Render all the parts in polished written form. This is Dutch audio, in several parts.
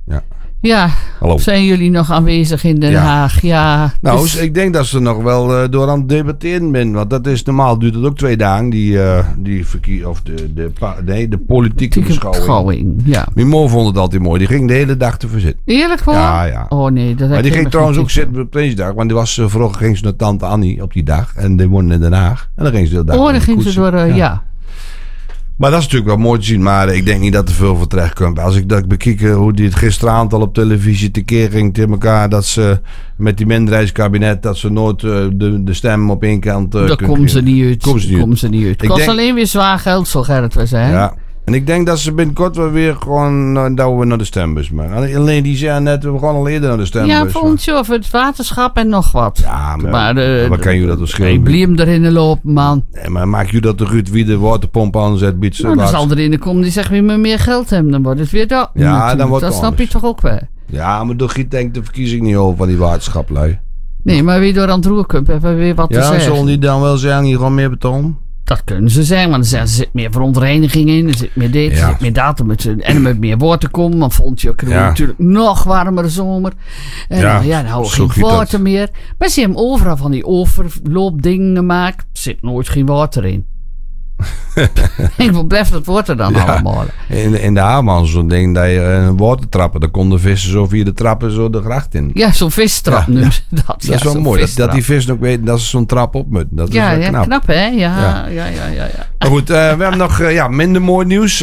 Ja, Hallo. zijn jullie nog aanwezig in Den Haag? Ja. Nou, dus... ik denk dat ze nog wel door aan het debatteren zijn. Want dat is normaal, duurt het ook 2 dagen. De politieke beschouwing. Ja. Mijn moeder vond het altijd mooi. Die ging de hele dag te verzitten. Eerlijk waar? Ja. Oh nee, dat maar die ging trouwens ook zitten op Prinsdag. Want die was vroeger ging ze naar tante Annie op die dag. En die woonde in Den Haag. En dan ging ze de dag. Dan ging ze door, ja. Maar dat is natuurlijk wel mooi te zien. Maar ik denk niet dat er veel van terecht komt. Als ik dat bekijk hoe die het gisteravond al op televisie tekeer ging tegen elkaar. Dat ze met die minderheidskabinet. Dat ze nooit de stem op één kant daar komen ze niet uit. Het kost alleen weer zwaar geld, zo Gerrit we zijn. Ja. En ik denk dat ze binnenkort wel weer gewoon dat we naar de stembus. Maar alleen die zeggen net, we gaan al eerder naar de stembus. Ja, volgend jaar voor het waterschap en nog wat. Ja, maar wat kan je dat verschillen? Ik blieb hem erin lopen, man. Nee, maar maak je dat de Ruud wie de waterpomp aanzet? Biedt Nou, dan zal erin komen die zegt, wie me meer geld hebben, dan wordt het weer dat. Ja, natuurlijk. Dan wordt dat het snap je toch ook wel. Ja, maar door giet denk de verkiezing niet over van die waterschaplui. Nee, maar wie door aan het roer komt, hebben we weer wat te zeggen. Ja, zullen die dan wel zeggen, hier gewoon meer beton? Dat kunnen ze zeggen, want dan zeggen ze, er zit meer verontreiniging in, er zit meer dit, er zit meer dat, en er moet meer water komen, want volgend jaar krijgen we natuurlijk nog warmere zomer. En dan houden we geen water meer. Maar ze hebben overal van die overloopdingen gemaakt, er zit nooit geen water in. Wat blijft het water dan allemaal? In de Haarman zo'n ding dat je een watertrappen, dan konden vissen zo via de trappen zo de gracht in. Ja, zo'n vistrap noemen ze dat. Dat is wel mooi, dat die vissen ook weten dat ze zo'n trap op moeten. Dat is wel knap. Knap hè? Ja. Maar goed, we hebben nog minder mooi nieuws.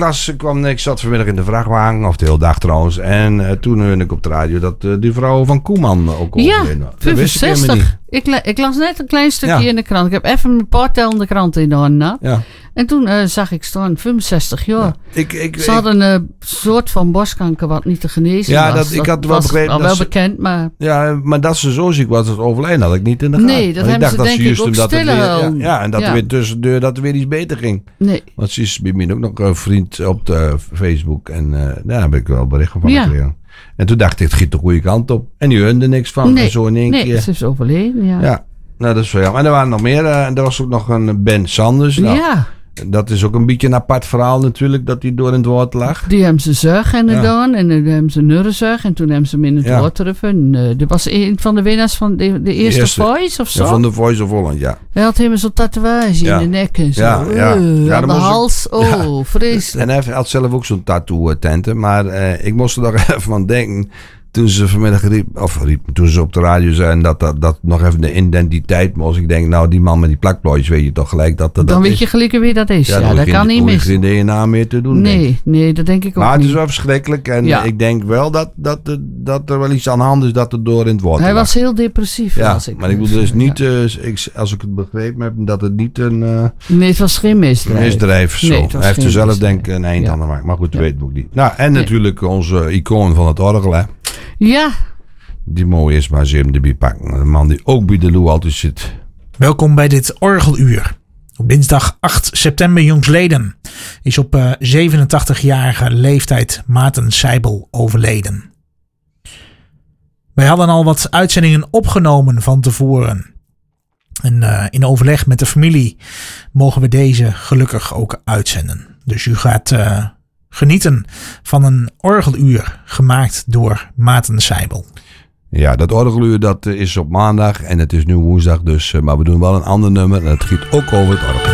Ik zat vanmiddag in de vrachtwagen, of de hele dag trouwens. En toen hoorde ik op de radio dat die vrouw van Koeman ook overleden was. 65. Ik las net een klein stukje in de krant. Ik heb even een paar tellende kranten in de hand. Ja. En toen zag ik staan 65 jaar. Ja. Ze hadden een soort van borstkanker wat niet te genezen was. Ik had wel begrepen. Wel bekend, maar... Ja, maar dat ze zo ziek was, dat overlijden had ik niet in de gaten. Nee, dat hebben ze denk ik ook stillen. En dat er weer tussendoor dat er weer iets beter ging. Nee. Want ze is bij mij ook nog een vriend op de Facebook. En daar heb ik wel berichten van gekregen. En toen dacht ik, het giet de goede kant op. En die hoorde niks van. Nee, en zo in één keer. ze is overleden, ja. Nou, dat is wel jammer. En er waren nog meer. En er was ook nog een Ben Sanders. Nou, dat is ook een beetje een apart verhaal natuurlijk, dat hij door in het water lag. Die hebben ze zuig gedaan en dan hebben ze neurenzuig en toen hebben ze hem in het water gevonden. Dat was een van de winnaars van de eerste Voice of zo? Ja, van de Voice of Holland, ja. Hij had helemaal zo'n tatoeage in de nek en zo. Aan de hals. Vreselijk. En hij had zelf ook zo'n tattoo-tenten, maar ik moest er nog even van denken. Toen ze vanmiddag toen ze op de radio zeiden dat nog even de identiteit was. Ik denk, nou, die man met die plakplooitjes, weet je toch gelijk dat dan weet je gelijk wie dat is. Ja, dat kan niet mis. Geen DNA meer te doen. Nee, dat denk ik ook niet. Maar het is wel verschrikkelijk. En ik denk wel dat er wel iets aan de hand is dat er door in het water Hij was heel depressief. Maar ik bedoel dus niet, als ik het begrepen heb, dat het niet een... nee, het was geen misdrijf. Hij heeft er zelf denk ik een eind aan gemaakt. Maar goed, dat weet ik ook niet. Nou, en natuurlijk onze icoon van het orgel, hè. Ja. Die mooi is, maar ze hebben erbij pakken. Een man die ook bij de Lou altijd zit. Welkom bij dit Orgeluur. Op dinsdag 8 september jongsleden is op 87-jarige leeftijd Maarten Seibel overleden. Wij hadden al wat uitzendingen opgenomen van tevoren. En in overleg met de familie mogen we deze gelukkig ook uitzenden. Dus u gaat... genieten van een orgeluur gemaakt door Maarten Seibel. Ja, dat orgeluur dat is op maandag en het is nu woensdag, dus, maar we doen wel een ander nummer en het gaat ook over het orgel.